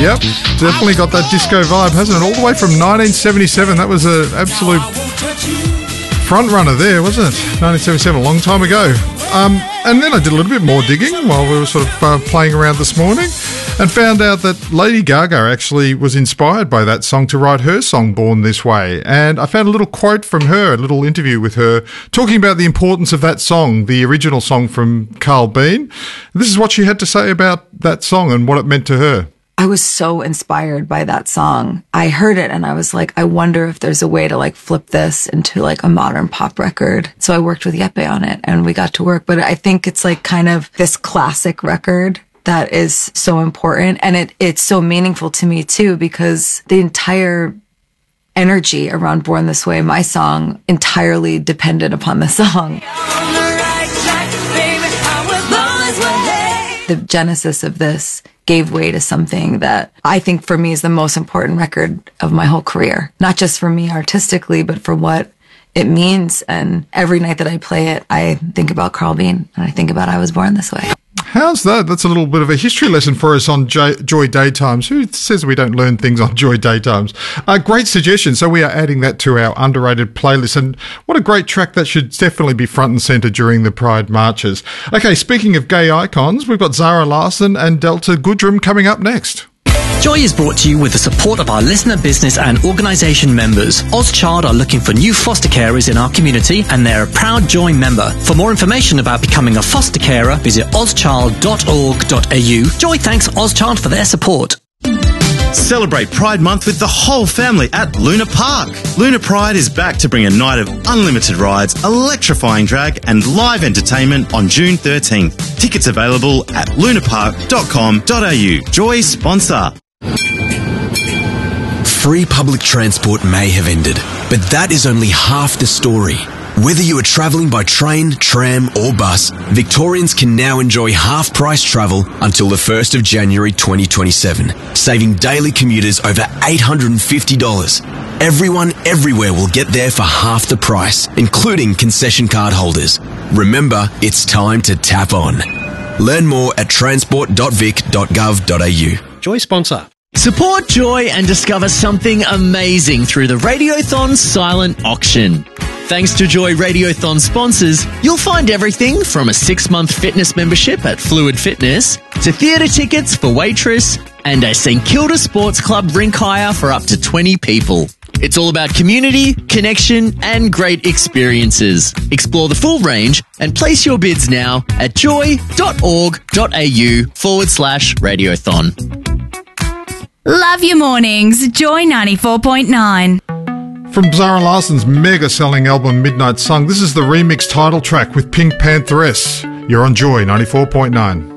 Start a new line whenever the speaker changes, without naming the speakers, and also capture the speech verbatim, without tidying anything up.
Yep, definitely got that disco vibe, hasn't it? All the way from nineteen seventy-seven. That was an absolute front runner there, wasn't it? nineteen seventy-seven, a long time ago. Um, and then I did a little bit more digging while we were sort of uh, playing around this morning and found out that Lady Gaga actually was inspired by that song to write her song Born This Way. And I found a little quote from her, a little interview with her, talking about the importance of that song, the original song from Carl Bean. This is what she had to say about that song and what it meant to her.
I was so inspired by that song. I heard it and I was like, I wonder if there's a way to like flip this into like a modern pop record. So I worked with Yeppe on it and we got to work. But I think it's like kind of this classic record that is so important. And it it's so meaningful to me too, because the entire energy around Born This Way, my song, entirely depended upon the song. The genesis of this gave way to something that I think for me is the most important record of my whole career. Not just for me artistically, but for what it means. And every night that I play it, I think about Carl Bean and I think about I Was Born This Way.
How's that? That's a little bit of a history lesson for us on J- Joy Daytimes. Who says we don't learn things on Joy Daytimes? Uh, great suggestion. So we are adding that to our underrated playlist. And what a great track that should definitely be front and centre during the Pride marches. Okay, speaking of gay icons, we've got Zara Larsson and Delta Goodrum coming up next.
Joy is brought to you with the support of our listener business and organisation members. Ozchild are looking for new foster carers in our community and they're a proud Joy member. For more information about becoming a foster carer, visit ozchild dot org dot a u. Joy thanks Ozchild for their support.
Celebrate Pride Month with the whole family at Luna Park. Luna Pride is back to bring a night of unlimited rides, electrifying drag and live entertainment on June thirteenth. Tickets available at lunapark dot com dot a u. Joy sponsor.
Free public transport may have ended, but that is only half the story. Whether you are travelling by train, tram or bus, Victorians can now enjoy half-price travel until the first of January twenty twenty-seven, saving daily commuters over eight hundred fifty dollars. Everyone everywhere will get there for half the price, including concession card holders. Remember, it's time to tap on. Learn more at transport dot vic dot gov dot a u.
Joy sponsor.
Support Joy and discover something amazing through the Radiothon silent auction. Thanks to Joy Radiothon sponsors, you'll find everything from a six-month fitness membership at Fluid Fitness to theatre tickets for Waitress and a St Kilda Sports Club rink hire for up to twenty people. It's all about community, connection and great experiences. Explore the full range and place your bids now at joy dot org dot a u forward slash radiothon.
Love your mornings. Joy ninety-four point nine.
From Zara Larsson's mega-selling album Midnight Sun, this is the remix title track with Pink Pantheress. You're on Joy ninety-four point nine.